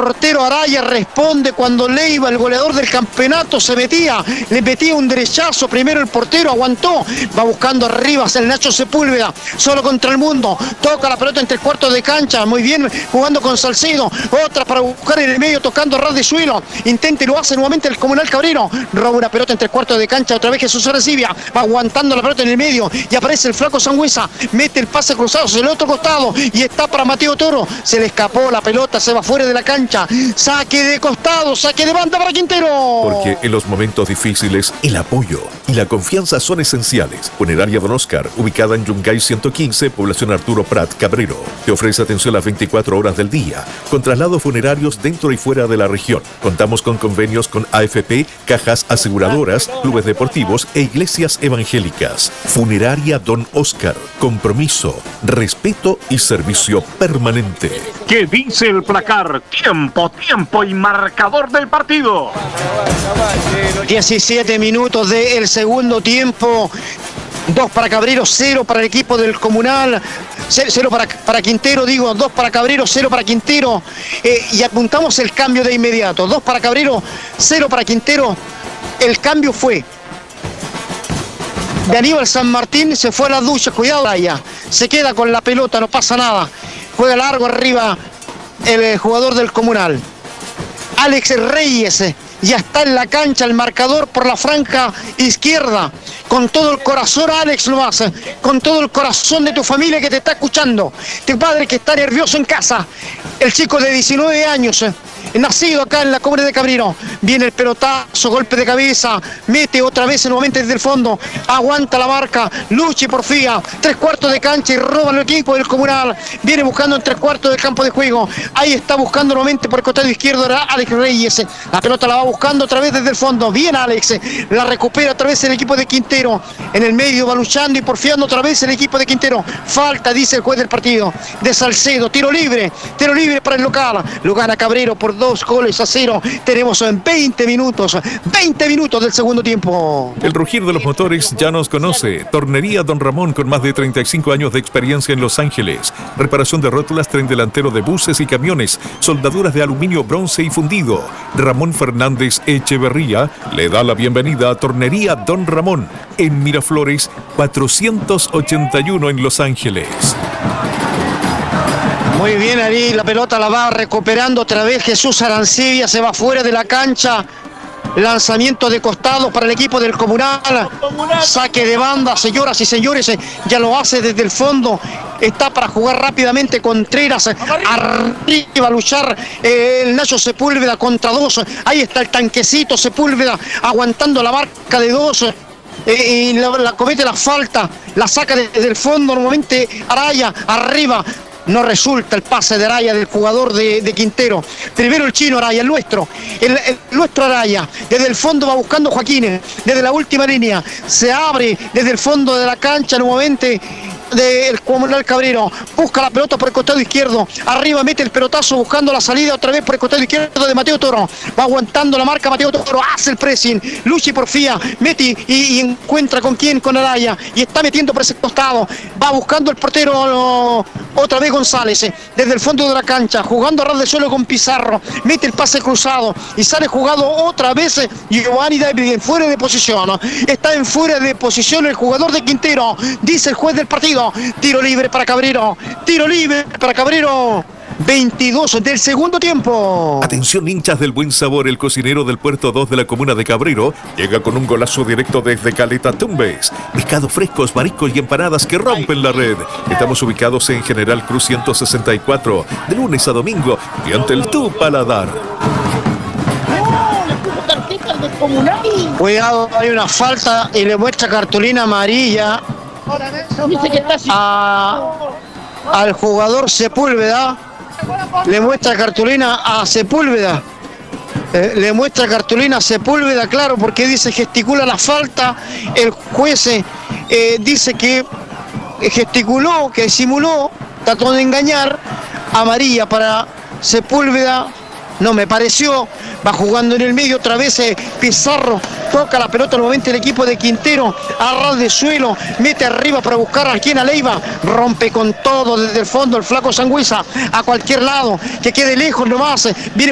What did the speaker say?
portero Araya responde cuando Leiva, el goleador del campeonato, le metía un derechazo. Primero el portero aguantó, va buscando arriba hacia el Nacho Sepúlveda, solo contra el mundo, toca la pelota entre el cuarto de cancha, muy bien jugando con Salcedo, otra para buscar en el medio, tocando a ras de suelo, intenta y lo hace nuevamente el Comunal Cabrero, roba una pelota entre el cuarto de cancha, otra vez Jesús Arancibia, va aguantando la pelota en el medio y aparece el flaco Sangüesa, mete el pase cruzado hacia el otro costado y está para Mateo Toro, se le escapó la pelota, se va fuera de la cancha, saque de costado, saque de banda para Quintero. Porque en los momentos difíciles el apoyo y la confianza son esenciales. Funeraria Don Oscar, ubicada en Yungay 115, población Arturo Prat, Cabrero, te ofrece atención las 24 horas del día, con traslados funerarios dentro y fuera de la región. Contamos con convenios con AFP, cajas aseguradoras, clubes deportivos e iglesias evangélicas. Funeraria Don Oscar, compromiso, respeto y servicio permanente. ¿Qué dice el placar? Tiempo y marcador del partido. 17 minutos del segundo tiempo. 2 para Cabrero, 0 para el equipo del Comunal, 0 para Quintero, 2 para Cabrero, 0 para Quintero, y apuntamos el cambio de inmediato, 2 para Cabrero, 0 para Quintero. El cambio fue de Aníbal San Martín, se fue a la ducha, cuidado Araya, se queda con la pelota, no pasa nada, juega largo arriba el jugador del Comunal. Alex Reyes ya está en la cancha, el marcador por la franja izquierda. Con todo el corazón, Alex, lo hace. Con todo el corazón de tu familia que te está escuchando. Tu padre que está nervioso en casa. El chico de 19 años, nacido acá en la comuna de Cabrero. Viene el pelotazo, golpe de cabeza. Mete otra vez nuevamente desde el fondo. Aguanta la marca. Lucha y porfía. 3/4 de cancha y roban el equipo del Comunal. Viene buscando en 3/4 del campo de juego. Ahí está buscando nuevamente por el costado izquierdo Alex Reyes. La pelota la va buscando otra vez desde el fondo. Bien Alex. La recupera otra vez el equipo de Quintero. En el medio va luchando y porfiando otra vez el equipo de Quintero. Falta, dice el juez del partido, de Salcedo. Tiro libre para el local. Lo gana Cabrero por 2-0. Tenemos en 20 minutos del segundo tiempo. El rugir de los motores ya nos conoce. Tornería Don Ramón, con más de 35 años de experiencia en Los Ángeles. Reparación de rótulas, tren delantero de buses y camiones, soldaduras de aluminio, bronce y fundido. Ramón Fernández Echeverría le da la bienvenida a Tornería Don Ramón, en Miraflores 481 en Los Ángeles. Muy bien, ahí la pelota la va recuperando otra vez Jesús Arancibia, se va fuera de la cancha. Lanzamiento de costado para el equipo del Comunal. Saque de banda, señoras y señores, ya lo hace desde el fondo. Está para jugar rápidamente Contreras. Arriba a luchar el Nacho Sepúlveda contra 2. Ahí está el tanquecito Sepúlveda aguantando la marca de 2. Y la comete la falta, la saca desde el fondo nuevamente Araya, arriba. No resulta el pase de Araya, del jugador de Quintero. Primero el chino Araya, el nuestro Araya. Desde el fondo va buscando Joaquín, desde la última línea. Se abre desde el fondo de la cancha nuevamente del Comunal Cabrero. Busca la pelota por el costado izquierdo. Arriba mete el pelotazo buscando la salida otra vez por el costado izquierdo de Mateo Toro. Va aguantando la marca Mateo Toro. Hace el pressing. Lucha y porfía. Mete y encuentra con quién, con Araya. Y está metiendo por ese costado. Va buscando el portero otra vez González. Desde el fondo de la cancha. Jugando a ras de suelo con Pizarro. Mete el pase cruzado. Y sale jugado otra vez Giovanni David en fuera de posición. Está en fuera de posición el jugador de Quintero. Dice el juez del partido. Tiro libre para Cabrero. 22 del segundo tiempo. Atención, hinchas del buen sabor. El cocinero del Puerto 2 de la comuna de Cabrero llega con un golazo directo desde Caleta Tumbes. Pescados frescos, mariscos y empanadas que rompen la red. Estamos ubicados en General Cruz 164, de lunes a domingo, y ante el tu paladar. Cuidado, hay una falta y le muestra cartulina amarilla al jugador Sepúlveda. Le muestra cartulina a Sepúlveda. Claro, porque dice gesticula la falta. El juez dice que gesticuló, que simuló, trató de engañar. Amarilla para Sepúlveda. No me pareció. Va jugando en el medio otra vez Pizarro. Toca la pelota nuevamente el equipo de Quintero. A ras de suelo. Mete arriba para buscar a quien, a Leiva. Rompe con todo desde el fondo el flaco Sangüesa. A cualquier lado. Que quede lejos nomás. Viene